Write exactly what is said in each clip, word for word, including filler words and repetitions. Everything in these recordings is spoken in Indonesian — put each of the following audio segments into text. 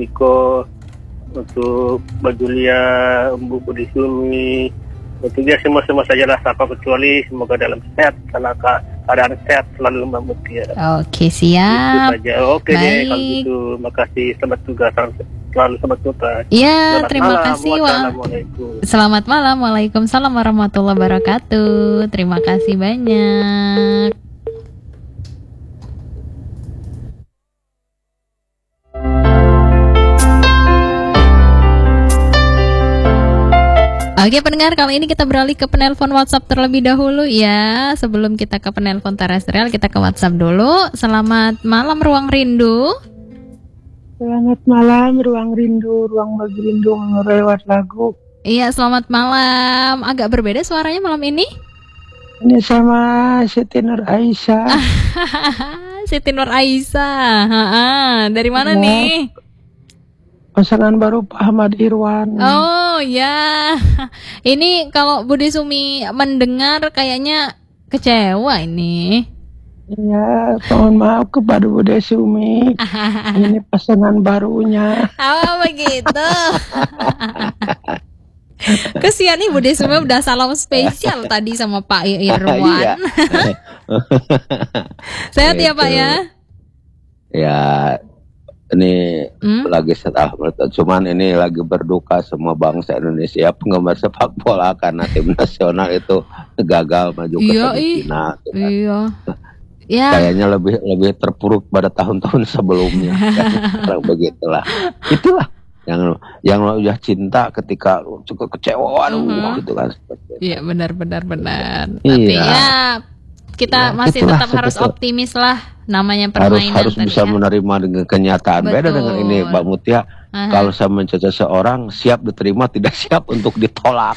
Miko, untuk Mbak Julia, Bu Budi Sumi, untuk dia semua-semua sajalah siapa kecuali semoga dalam sehat, dalam keadaan sehat selalu Mbak Mutia. Oke, siap. Itu saja. Oke deh kalau gitu. Makasih, selamat tugas, selalu selamat tugas. Iya, terima malam. kasih. Wassalamualaikum. Selamat malam. Waalaikumsalam warahmatullahi wabarakatuh. Terima kasih banyak. Oke pendengar, kali ini kita beralih ke penelpon WhatsApp terlebih dahulu ya. Sebelum kita ke penelpon terestrial, kita ke WhatsApp dulu. Selamat malam Ruang Rindu. Selamat malam Ruang Rindu, Ruang Bagi Rindu lewat lagu. Iya, selamat malam. Agak berbeda suaranya malam ini. Ini sama Siti Nur Aisyah. Siti Nur Aisyah. Ha-ha. Dari mana ya. nih? Pasangan baru Pak Ahmad Irwan. Oh ya, ini kalau Budi Sumi mendengar kayaknya kecewa ini. Iya, mohon maaf kepada Budi Sumi. Ini pasangan barunya. Oh begitu. Kesian nih Budi Sumi udah salam spesial tadi sama Pak Irwan. Sehat ya Pak ya? Ya. Ini hmm? lagi setelah, cuman ini lagi berduka semua bangsa Indonesia penggemar sepak bola karena tim nasional itu gagal maju ke iya, semifinal. Gitu kan. Iya. Ya. Kayaknya lebih lebih terpuruk pada tahun-tahun sebelumnya. Kan? Begitulah. Itulah yang yang udah cinta ketika cukup kecewa, waduh, uh-huh. gitu kan. Iya benar-benar benar. Iya. Tapi ya kita ya, masih itulah, tetap harus betul. optimis lah. Namanya permainan harus harus bisa ya. menerima dengan kenyataan. Betul. Beda dengan ini Mbak Mutia. Uh-huh. Kalau saya mencaci seorang siap diterima, tidak siap untuk ditolak.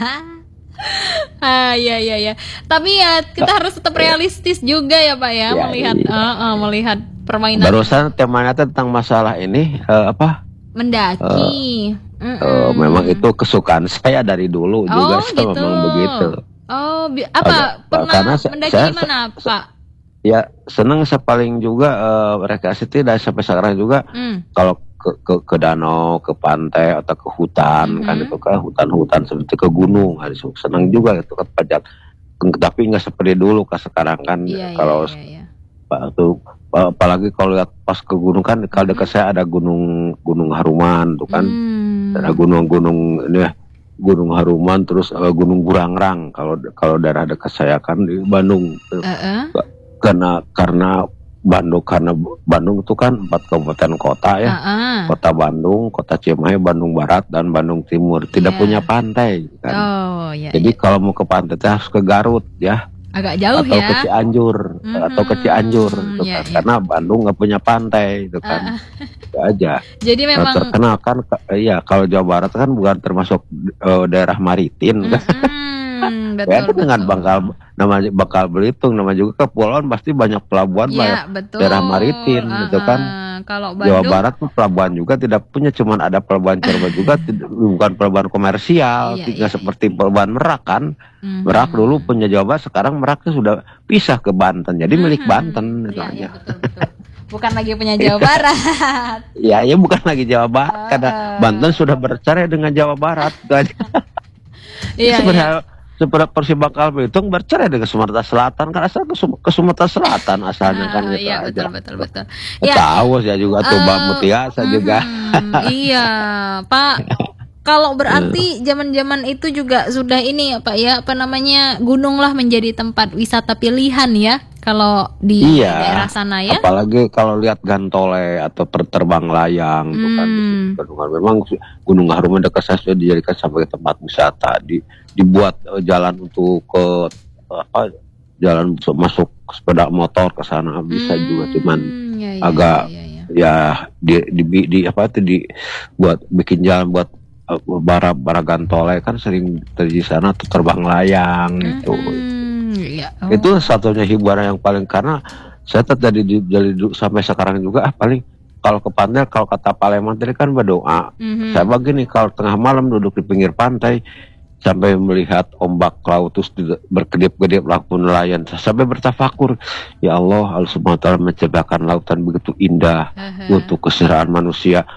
Ah ya ya ya. Tapi ya kita harus tetap realistis juga ya Pak ya, ya melihat iya. uh, uh, melihat permainan. Barusan temanya tentang masalah ini uh, apa? Mendaki. Uh, uh, memang itu kesukaan saya dari dulu oh, juga gitu. Memang begitu. Oh, bi- apa? Pernah karena mendaki saya, mana Pak? Ya senang saya paling juga uh, rekreasi dan sampai sekarang juga mm. kalau ke, ke ke danau, ke pantai atau ke hutan mm-hmm. kan itu ke hutan-hutan seperti ke gunung, senang juga itu kan pajak. Tapi nggak seperti dulu kan sekarang kan yeah, kalau yeah, yeah, yeah. Tuh, apalagi kalau lihat pas ke gunung kan kalau dekat saya ada gunung Gunung Haruman tuh kan mm. ada gunung-gunung ini ya. Gunung Haruman terus uh, Gunung Burangrang kalau kalau daerah dekat saya kan di Bandung. Uh-uh. Karena karena Bandung karena Bandung itu kan empat kabupaten kota ya, uh-uh. Kota Bandung, Kota Cimahi, Bandung Barat dan Bandung Timur tidak yeah. punya pantai kan. Oh, yeah, jadi yeah. kalau mau ke pantai harus ke Garut ya, agak jauh atau ya, ke Cianjur mm-hmm. atau ke Cianjur gitu yeah, kan, yeah. karena Bandung nggak punya pantai itu kan, uh-uh. aja. Jadi memang nah, terkenal kan, iya kalau Jawa Barat kan bukan termasuk uh, daerah maritim kan. Mm-hmm. Hmm, betul, betul, dengan Bangkal namanya Bangkal Belitung nama juga kepulauan pasti banyak pelabuhan ya, banyak daerah maritim uh-huh. gitu kan. Kalau Bandung, Jawa Barat pun pelabuhan juga tidak punya, cuman ada pelabuhan Cirebon juga tidak, bukan pelabuhan komersial, iya, tidak iya, seperti iya. pelabuhan Merak kan. Mm-hmm. Merak dulu punya Jawa Barat, sekarang Meraknya sudah pisah ke Banten, jadi mm-hmm. milik Banten itu iya, aja. Iya, betul, betul. Bukan lagi punya Jawa Barat. Iya, ya bukan lagi Jawa Barat uh, karena Banten sudah bercerai dengan Jawa Barat itu aja. Iya, sebenarnya iya. Seperti Persi Bangkal Belitung bercerai dengan Sumatera Selatan kan asal ke, Sum- ke Sumatera Selatan asalnya kan gitu iya, aja. Betul betul betul. Ya, tahu saya juga tuh Mbak uh, Mutia saya uh, juga. Iya Pak. Kalau berarti zaman-zaman itu juga sudah ini ya Pak ya, apa namanya, gunung lah menjadi tempat wisata pilihan ya kalau di iya, daerah sana ya. Apalagi kalau lihat Gantole atau terbang layang hmm. bukan di memang Gunung Haruman dekat saya sudah dijadikan sebagai tempat wisata, di, dibuat uh, jalan untuk ke uh, apa jalan masuk sepeda motor ke sana bisa hmm. juga, cuman ya, ya, agak ya, ya, ya. ya di, di, di apa itu di buat bikin jalan buat bara bara Gantole kan sering terjadi sana tuh terbang layang mm-hmm. itu ya, oh. Itu satunya hiburan yang paling, karena saya tetap dari dari sampai sekarang juga ah, paling kalau ke pantai, kalau kata Palembang tadi kan berdoa mm-hmm. saya begini kalau tengah malam duduk di pinggir pantai sampai melihat ombak laut terus berkedip-kedip laku nelayan sampai bertafakur, ya Allah, Allah Subhanahu wa taala menciptakan lautan begitu indah uh-huh. untuk kesejahteraan manusia.